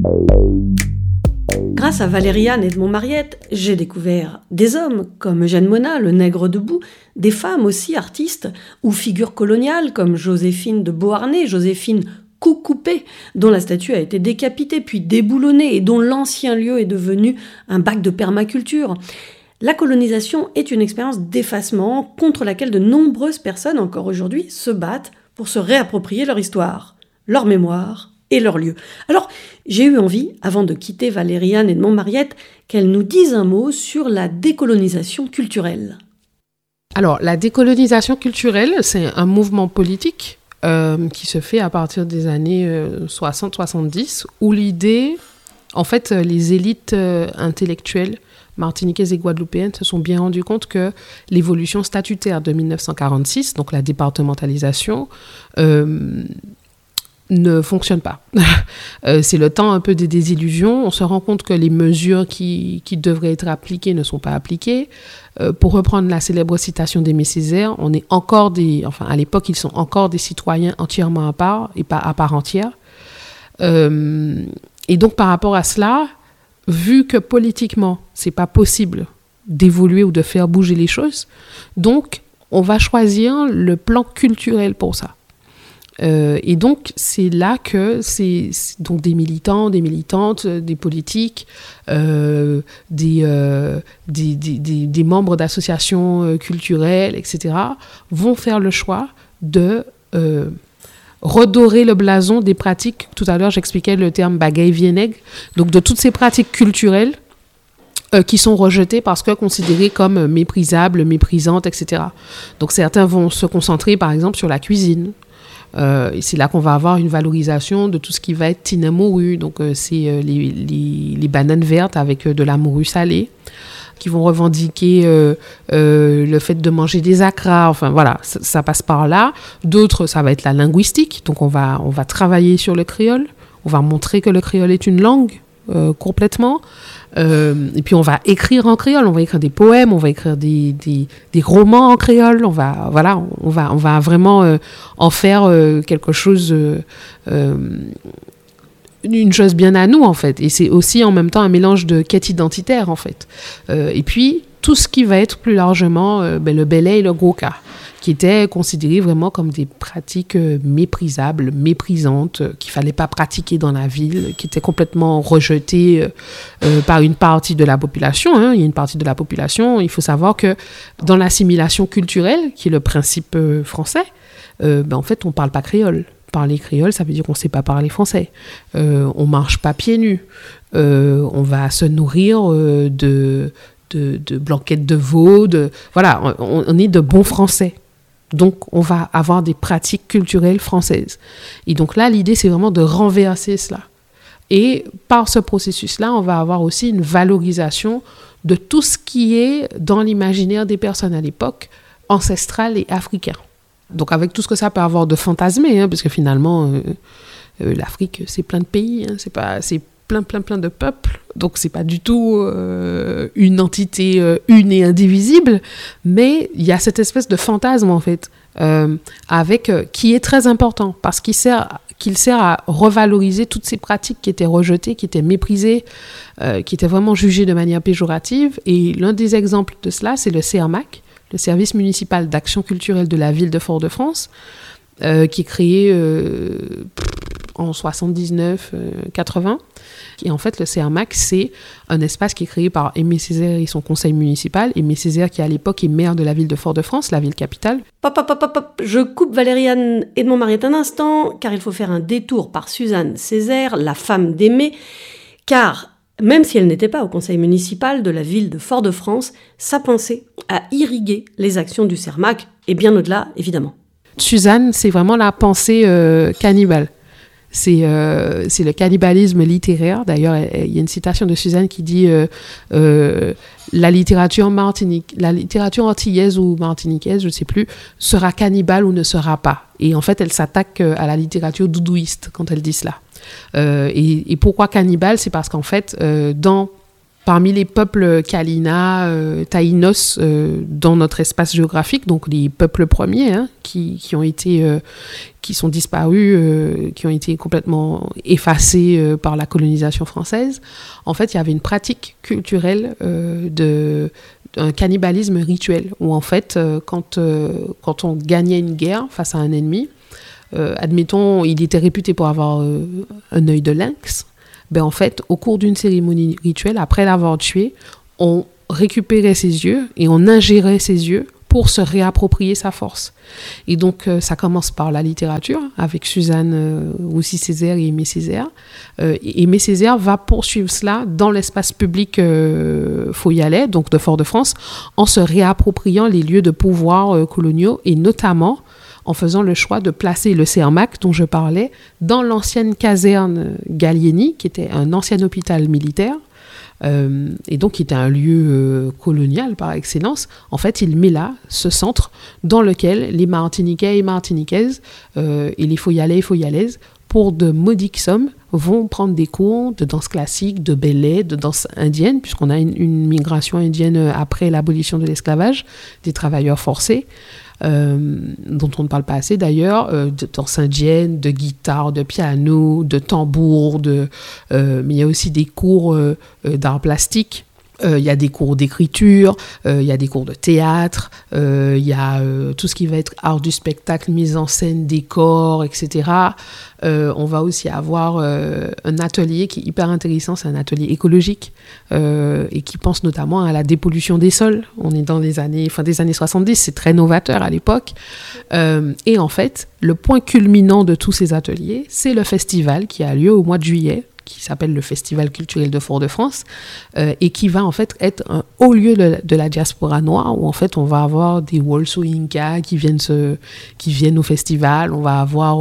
Grâce à Valériane Edmond-Mariette, j'ai découvert des hommes comme Eugène Monat, le Nègre debout, des femmes aussi artistes ou figures coloniales comme Joséphine de Beauharnais, Joséphine Coucoupé, dont la statue a été décapitée puis déboulonnée et dont l'ancien lieu est devenu un bac de permaculture. La colonisation est une expérience d'effacement contre laquelle de nombreuses personnes, encore aujourd'hui, se battent pour se réapproprier leur histoire, leur mémoire et leur lieu. Alors, j'ai eu envie, avant de quitter Valériane Edmond-Mariette, qu'elle nous dise un mot sur la décolonisation culturelle. Alors, la décolonisation culturelle, c'est un mouvement politique qui se fait à partir des années 60-70, où l'idée, en fait, les élites intellectuelles martiniquaises et guadeloupéennes se sont bien rendues compte que l'évolution statutaire de 1946, donc la départementalisation, ne fonctionne pas. C'est le temps un peu des désillusions. On se rend compte que les mesures qui devraient être appliquées ne sont pas appliquées. Pour reprendre la célèbre citation d'Aimé Césaire, on est encore à l'époque, ils sont encore des citoyens entièrement à part et pas à part entière. Et donc, par rapport à cela, vu que politiquement, c'est pas possible d'évoluer ou de faire bouger les choses, donc, on va choisir le plan culturel pour ça. Et donc, c'est là que c'est donc des militants, des militantes, des politiques, des membres d'associations culturelles, etc., vont faire le choix de redorer le blason des pratiques. Tout à l'heure, j'expliquais le terme bagaille viennègre, donc de toutes ces pratiques culturelles qui sont rejetées parce que considérées comme méprisables, méprisantes, etc. Donc, certains vont se concentrer, par exemple, sur la cuisine. Et c'est là qu'on va avoir une valorisation de tout ce qui va être tinamorue. Donc, c'est les bananes vertes avec de la morue salée qui vont revendiquer le fait de manger des acras. Enfin, voilà, ça passe par là. D'autres, ça va être la linguistique. Donc, on va travailler sur le créole. On va montrer que le créole est une langue complètement. Et puis, on va écrire en créole. On va écrire des poèmes, on va écrire des romans en créole. On va vraiment en faire quelque chose, une chose bien à nous, en fait. Et c'est aussi, en même temps, un mélange de quête identitaire, en fait. Et puis, tout ce qui va être plus largement le belay et le gros cas, qui étaient considérés vraiment comme des pratiques méprisables, méprisantes, qu'il ne fallait pas pratiquer dans la ville, qui étaient complètement rejetées par une partie de la population. Hein. Il y a une partie de la population, il faut savoir que dans l'assimilation culturelle, qui est le principe français, en fait, on ne parle pas créole. Parler créole, ça veut dire qu'on ne sait pas parler français. On ne marche pas pieds nus. On va se nourrir de blanquettes de veau. Voilà, on est de bons Français. Donc, on va avoir des pratiques culturelles françaises. Et donc là, l'idée, c'est vraiment de renverser cela. Et par ce processus-là, on va avoir aussi une valorisation de tout ce qui est dans l'imaginaire des personnes à l'époque, ancestral et africain. Donc, avec tout ce que ça peut avoir de fantasmé, parce que finalement, l'Afrique, c'est plein de pays, c'est plein de peuples. Donc, c'est pas du tout une entité une et indivisible, mais il y a cette espèce de fantasme, en fait, qui est très important, parce qu'il sert à revaloriser toutes ces pratiques qui étaient rejetées, qui étaient méprisées, qui étaient vraiment jugées de manière péjorative. Et l'un des exemples de cela, c'est le CERMAC, le service municipal d'action culturelle de la ville de Fort-de-France, qui est créé en 79-80. Et en fait, le CERMAC, c'est un espace qui est créé par Aimé Césaire et son conseil municipal. Aimé Césaire, qui à l'époque est maire de la ville de Fort-de-France, la ville capitale. Je coupe Valériane Edmond-Mariette un instant, car il faut faire un détour par Suzanne Césaire, la femme d'Aimé, car même si elle n'était pas au conseil municipal de la ville de Fort-de-France, sa pensée a irrigué les actions du CERMAC, et bien au-delà, évidemment. Suzanne, c'est vraiment la pensée cannibale. C'est le cannibalisme littéraire. D'ailleurs, il y a une citation de Suzanne qui dit la littérature antillaise ou martiniquaise, je ne sais plus, sera cannibale ou ne sera pas. Et en fait, elle s'attaque à la littérature doudouiste quand elle dit cela. Et pourquoi cannibale ? C'est parce qu'en fait, dans parmi les peuples Kalina, Taïnos dans notre espace géographique, donc les peuples premiers qui sont disparus, qui ont été complètement effacés par la colonisation française. En fait, il y avait une pratique culturelle d'un cannibalisme rituel, où en fait, quand on gagnait une guerre face à un ennemi, admettons, il était réputé pour avoir un œil de lynx, ben en fait, au cours d'une cérémonie rituelle, après l'avoir tué, on récupérait ses yeux et on ingérait ses yeux pour se réapproprier sa force. Et donc, ça commence par la littérature, avec Suzanne Roussy-Césaire et Aimé Césaire. Et Aimé Césaire va poursuivre cela dans l'espace public foyalais, donc de Fort-de-France, en se réappropriant les lieux de pouvoir coloniaux, et notamment en faisant le choix de placer le Cermak, dont je parlais, dans l'ancienne caserne Gallieni, qui était un ancien hôpital militaire, et donc qui était un lieu colonial par excellence. En fait, il met là ce centre dans lequel les Martiniquais et Martiniquaises et les Foyalais et Foyalaises, pour de modiques sommes, vont prendre des cours de danse classique, de ballet, de danse indienne, puisqu'on a une migration indienne après l'abolition de l'esclavage, des travailleurs forcés, dont on ne parle pas assez d'ailleurs, de danse indienne, de guitare, de piano, de tambour, mais il y a aussi des cours d'art plastique. Il y a des cours d'écriture, il y a des cours de théâtre, il y a tout ce qui va être art du spectacle, mise en scène, décor, etc. On va aussi avoir un atelier qui est hyper intéressant, c'est un atelier écologique et qui pense notamment à la dépollution des sols. On est dans des années 70, c'est très novateur à l'époque. Et en fait, le point culminant de tous ces ateliers, c'est le festival qui a lieu au mois de juillet, qui s'appelle le Festival culturel de Fort-de-France, et qui va en fait être un haut lieu de la diaspora noire, où en fait on va avoir des Wolso Inca qui viennent au festival, on va avoir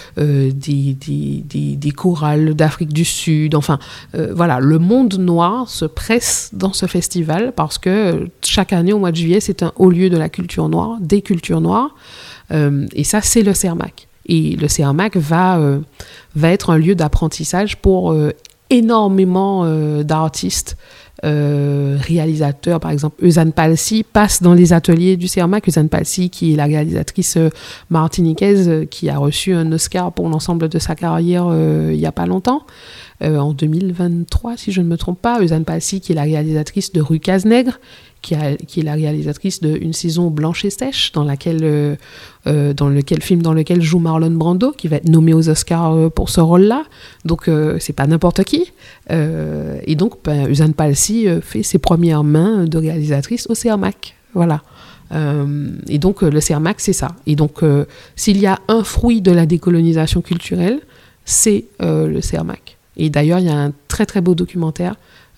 des chorales d'Afrique du Sud, enfin voilà, le monde noir se presse dans ce festival parce que chaque année au mois de juillet c'est un haut lieu de la culture noire, des cultures noires, et ça c'est le Cermak. Et le Cermak va être un lieu d'apprentissage pour énormément d'artistes, réalisateurs. Par exemple, Eusanne Palsy passe dans les ateliers du Cermak. Eusanne Palsy, qui est la réalisatrice martiniquaise, qui a reçu un Oscar pour l'ensemble de sa carrière il n'y a pas longtemps, en 2023, si je ne me trompe pas. Eusanne Palsy, qui est la réalisatrice de Rue Cazenègre, qui est la réalisatrice d'une saison Blanche et Sèche, dans lequel joue Marlon Brando, qui va être nommé aux Oscars pour ce rôle-là. Donc, c'est pas n'importe qui. Et donc, Eusanne Palsy fait ses premières mains de réalisatrice au Cermak. Voilà. Et donc, le Cermak, c'est ça. Et donc, s'il y a un fruit de la décolonisation culturelle, c'est le Cermak. Et d'ailleurs, il y a un très, très beau documentaire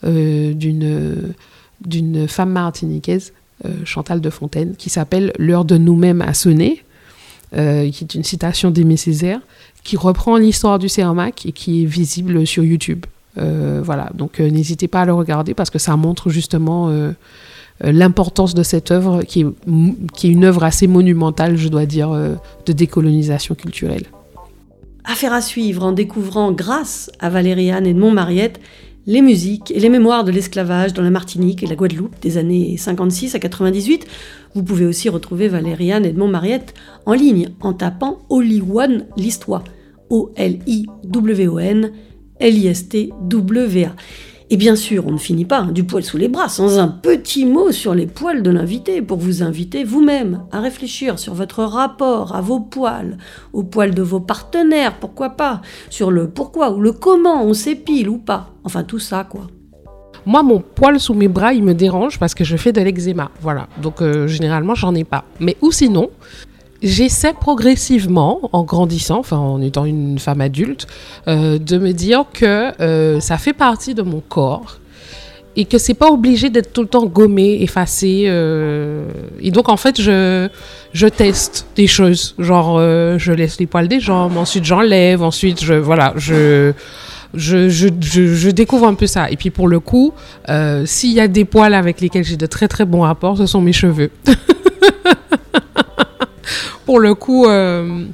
d'une femme martiniquaise, Chantal de Fontaine, qui s'appelle « L'heure de nous-mêmes a sonné », qui est une citation d'Aimé Césaire, qui reprend l'histoire du Cermak et qui est visible sur YouTube. Voilà, donc n'hésitez pas à le regarder parce que ça montre justement l'importance de cette œuvre qui est une œuvre assez monumentale, je dois dire, de décolonisation culturelle. Affaire à suivre en découvrant, grâce à Valériane et de Montmariette, les musiques et les mémoires de l'esclavage dans la Martinique et la Guadeloupe des années 56 à 98. Vous pouvez aussi retrouver Valériane et de Montmariette en ligne en tapant Oliwon l'Histoire. O-L-I-W-O-N L-I-S-T-W-A. Et bien sûr, on ne finit pas du poil sous les bras sans un petit mot sur les poils de l'invité pour vous inviter vous-même à réfléchir sur votre rapport à vos poils, aux poils de vos partenaires, pourquoi pas, sur le pourquoi ou le comment on s'épile ou pas, enfin tout ça quoi. Moi, mon poil sous mes bras, il me dérange parce que je fais de l'eczéma, voilà, donc généralement j'en ai pas. Mais ou sinon, j'essaie progressivement, en grandissant, enfin en étant une femme adulte, de me dire que ça fait partie de mon corps et que c'est pas obligé d'être tout le temps gommé, effacé. Et donc en fait, je teste des choses, genre je laisse les poils des jambes, ensuite j'enlève, ensuite je découvre un peu ça. Et puis pour le coup, s'il y a des poils avec lesquels j'ai de très très bons rapports, ce sont mes cheveux. Pour le coup,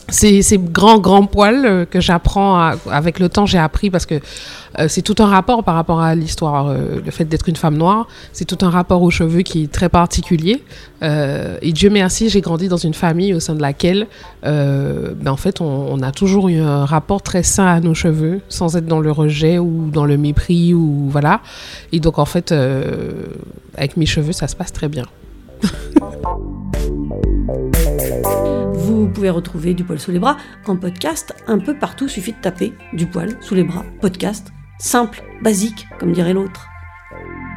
ces grands poils que j'apprends avec le temps, j'ai appris parce que c'est tout un rapport par rapport à l'histoire, le fait d'être une femme noire, c'est tout un rapport aux cheveux qui est très particulier. Et Dieu merci, j'ai grandi dans une famille au sein de laquelle, en fait, on a toujours eu un rapport très sain à nos cheveux, sans être dans le rejet ou dans le mépris ou voilà. Et donc en fait, avec mes cheveux, ça se passe très bien. Vous pouvez retrouver Du poil sous les bras en podcast un peu partout, suffit de taper Du poil sous les bras, podcast, simple, basique, comme dirait l'autre.